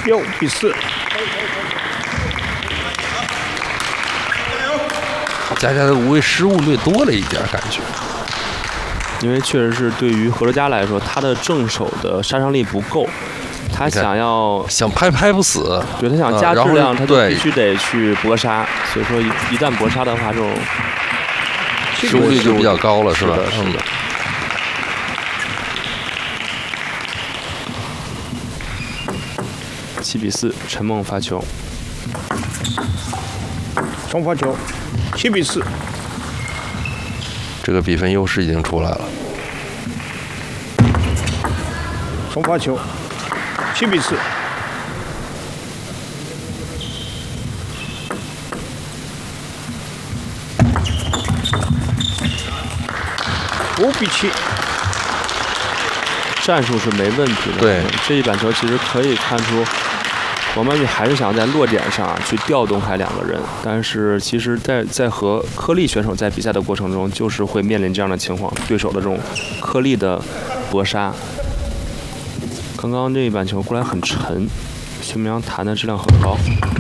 6比4。 佳佳的无谓失误略多了一点，感觉。 因为确实是对于何卓佳来说，他的正手的杀伤力不够，他想拍不死， 对他想加质量，他就必须得去搏杀。所以说一旦搏杀的话，这种失误率就比较高了，是吧？ 是的。7比4，陈梦发球。 重发球，7比4。 这个比分优势已经出来了。 重发球，7比4。5比7。 战术是没问题的。 对， 这一板球其实可以看出，王曼玉还是想在落点上去调动开2个人，但是其实在和颗粒选手在比赛的过程中，就是会面临这样的情况，对手的这种颗粒的搏杀。刚刚这一板球过来很沉，徐明阳弹的质量很高。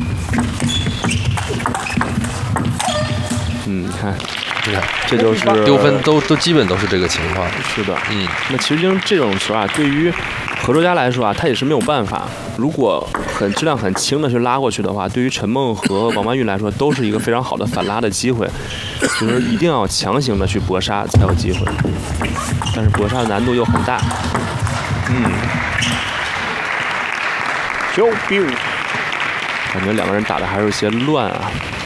你看，这就是丢分都基本都是这个情况。 是的，那其实这种球啊，对于何卓佳来说啊，他也是没有办法。如果质量很轻的去拉过去的话，对于陈梦和王曼玉来说，都是一个非常好的反拉的机会。就是一定要强行的去搏杀才有机会，但是搏杀的难度又很大。 9比5。 感觉2个人打的还是有些乱啊。